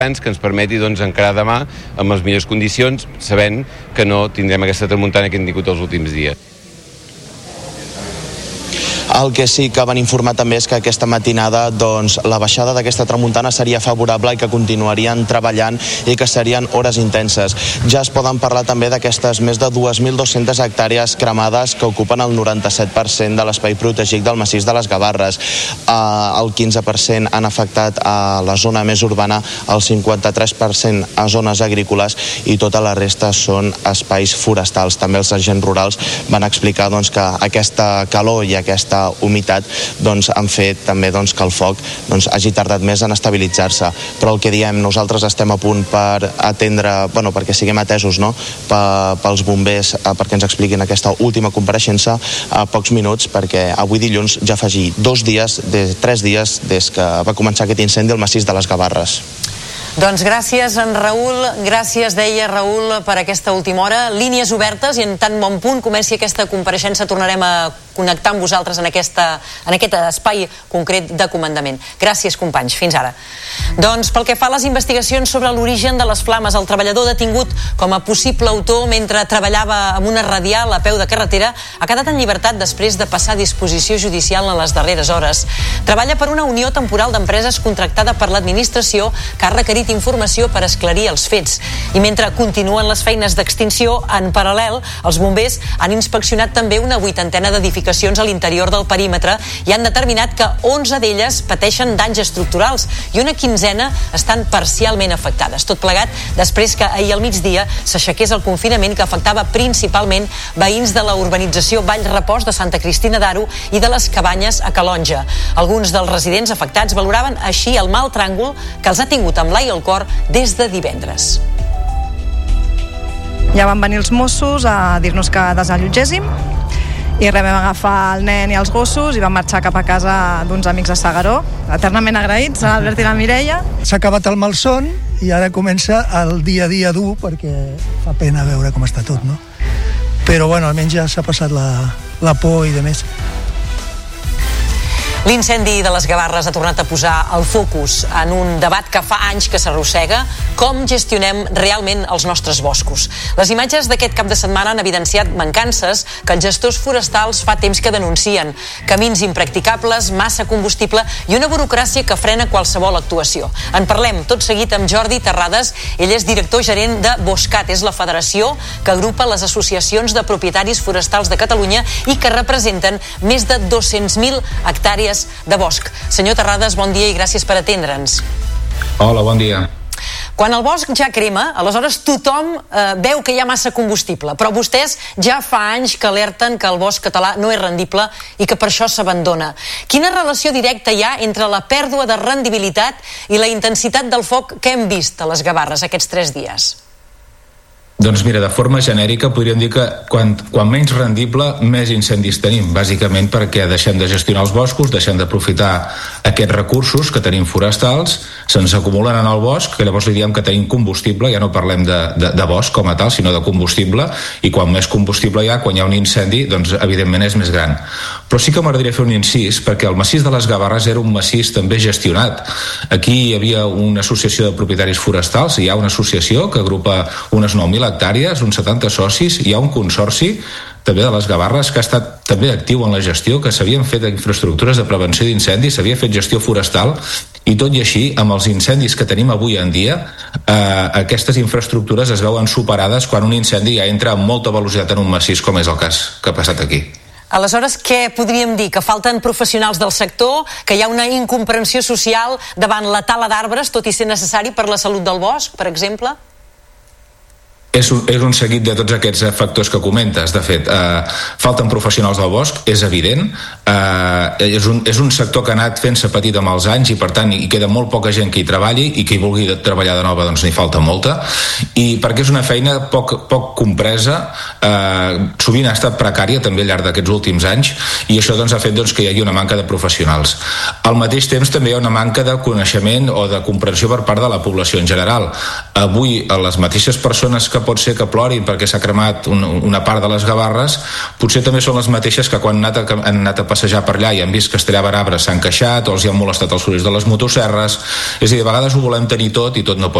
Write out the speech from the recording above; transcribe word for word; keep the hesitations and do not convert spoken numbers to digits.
que ens permeti doncs, encarar demà amb les millors condicions, sabent que no tindrem aquesta tramuntana que hem tingut els últims dies. El que sí que van informar també és que aquesta matinada doncs, la baixada d'aquesta tramuntana seria favorable i que continuarien treballant i que serien hores intenses. Ja es poden parlar també d'aquestes més de dos mil dues-centes hectàrees cremades que ocupen el noranta-set per cent de l'espai protegit del massís de les Gavarres. Eh, el quinze per cent han afectat a la zona més urbana, el cinquanta-tres per cent a zones agrícoles i tota la resta són espais forestals. També els agents rurals van explicar doncs, que aquesta calor i aquesta humitat doncs, han fet també doncs, que el foc doncs, hagi tardat més en estabilitzar-se. Però el que diem, nosaltres estem a punt per atendre, bueno, perquè siguem atesos, no?, pels bombers, perquè ens expliquin aquesta última compareixença a pocs minuts, perquè avui dilluns ja fa dos dies, de, tres dies des que va començar aquest incendi al massís de les Gavarres. Doncs gràcies, en Raül. Gràcies, deia Raül, per aquesta última hora. Línies obertes i en tant bon punt comenci aquesta compareixença tornarem a connectar amb vosaltres en, aquesta, en aquest espai concret de comandament. Gràcies, companys. Fins ara. Doncs pel que fa a les investigacions sobre l'origen de les flames, el treballador detingut com a possible autor mentre treballava amb una radial a peu de carretera ha quedat en llibertat després de passar a disposició judicial en les darreres hores. Treballa per una unió temporal d'empreses contractada per l'administració que ha requerit informació per esclarir els fets. I mentre continuen les feines d'extinció, en paral·lel, els bombers han inspeccionat també una vuitantena d'edificacions a l'interior del perímetre i han determinat que onze d'elles pateixen danys estructurals i una quinzena estan parcialment afectades. Tot plegat després que ahir al migdia s'aixequés el confinament que afectava principalment veïns de la urbanització Vall Repòs de Santa Cristina d'Aro i de les Cabanyes a Calonja. Alguns dels residents afectats valoraven així el mal tràngol que els ha tingut amb l'ai al cor des de divendres. Ja van venir els Mossos a dir-nos que desallotgéssim i res, vam agafar el nen i els gossos i vam marxar cap a casa d'uns amics a S'Agaró, eternament agraïts a l'Albert i la Mireia. S'ha acabat el malson i ara comença el dia a dia dur perquè fa pena veure com està tot, no? Però bueno, almenys ja s'ha passat la, la por i de més. L'incendi de les Gavarres ha tornat a posar el focus en un debat que fa anys que s'arrossega: com gestionem realment els nostres boscos. Les imatges d'aquest cap de setmana han evidenciat mancances que els gestors forestals fa temps que denuncien: camins impracticables, massa combustible i una burocràcia que frena qualsevol actuació. En parlem tot seguit amb Jordi Terrades. Ell és director gerent de Boscat, és la federació que agrupa les associacions de propietaris forestals de Catalunya i que representen més de dos-cents mil hectàrees de bosc. Senyor Terrades, bon dia i gràcies per atendre'ns. Hola, bon dia. Quan el bosc ja crema, aleshores tothom eh, veu que hi ha massa combustible, però vostès ja fa anys que alerten que el bosc català no és rendible i que per això s'abandona. Quina relació directa hi ha entre la pèrdua de rendibilitat i la intensitat del foc que hem vist a les Gavarres aquests tres dies? Doncs mira, de forma genèrica podríem dir que quan, quan menys rendible, més incendis tenim, bàsicament perquè deixem de gestionar els boscos, deixem d'aprofitar aquests recursos que tenim forestals, se'ns acumulen en el bosc, que llavors li diem que tenim combustible, ja no parlem de, de, de bosc com a tal, sinó de combustible, i quan més combustible hi ha, quan hi ha un incendi, doncs evidentment és més gran. Però sí que m'agradaria fer un incís, perquè el massís de les Gavarres era un massís també gestionat. Aquí hi havia una associació de propietaris forestals, hi ha una associació que agrupa unes nou mil hectàrees, uns setanta socis, hi ha un consorci també de les Gavarres que ha estat també actiu en la gestió, que s'havien fet infraestructures de prevenció d'incendis, s'havia fet gestió forestal, i tot i així, amb els incendis que tenim avui en dia, eh, aquestes infraestructures es veuen superades quan un incendi ja entra amb molta velocitat en un massís, com és el cas que ha passat aquí. Aleshores, què podríem dir? Que falten professionals del sector, que hi ha una incomprensió social davant la tala d'arbres, tot i ser necessari per la salut del bosc, per exemple? És un, és un seguit de tots aquests factors que comentes. De fet, eh, falten professionals del bosc, és evident. Eh, és, un, és un sector que ha anat fent-se petit amb els anys i, per tant, hi queda molt poca gent que hi treballi i que hi vulgui treballar de nova, doncs n'hi falta molta. I perquè és una feina poc, poc compresa, eh, sovint ha estat precària també al llarg d'aquests últims anys, i això doncs, ha fet doncs, que hi hagi una manca de professionals. Al mateix temps també hi ha una manca de coneixement o de comprensió per part de la població en general. Avui, les mateixes persones que pot ser que plorin perquè s'ha cremat un, una part de les Gavarres, potser també són les mateixes que quan han anat a, han anat a passejar per allà i han vist que es tallaven arbres s'han queixat o els hi han molestat els sorolls de les motosserres. És a dir, a vegades ho volem tenir tot i tot no pot